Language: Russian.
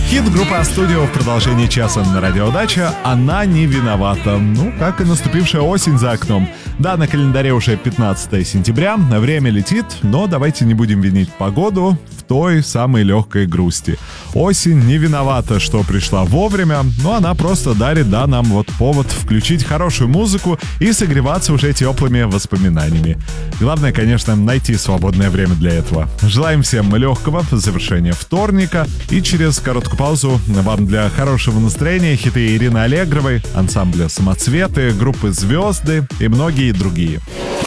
Хит группы А-Студио в продолжении часа на Радио Дача «Она не виновата». Ну, как и наступившая осень за окном. Да, на календаре уже 15 сентября, время летит, но давайте не будем винить погоду в той самой легкой грусти. Осень не виновата, что пришла вовремя, но она просто дарит, да, нам вот повод включить хорошую музыку и согреваться уже теплыми воспоминаниями. Главное, конечно, найти свободное время для этого. Желаем всем легкого завершения вторника и через короткую паузу вам для хорошего настроения хиты Ирины Аллегровой, ансамбля «Самоцветы», группы «Звезды» и многие другие.